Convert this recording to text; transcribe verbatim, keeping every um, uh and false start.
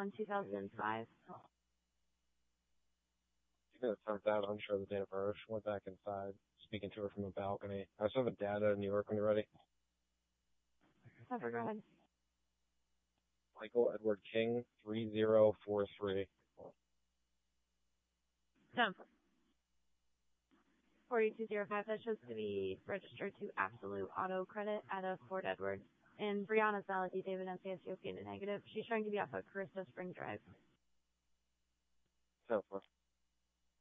one, two thousand five. She got sent out, unsure of the date of birth. She went back inside, speaking to her from a balcony. I still have a data in New York when you're ready. Cover, go ahead. Michael Edward King, three zero four three. Dump. forty-two oh five, that shows to be registered to Absolute Auto Credit out of Fort Edward. And Brianna's valid, David N C S Ethiopian negative. She's trying to be off of Carissa Spring Drive. ten four.